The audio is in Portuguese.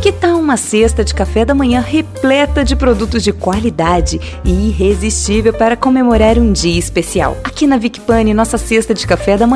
Que tal uma cesta de café da manhã repleta de produtos de qualidade e irresistível para comemorar um dia especial? Aqui na Vicpani, nossa cesta de café da manhã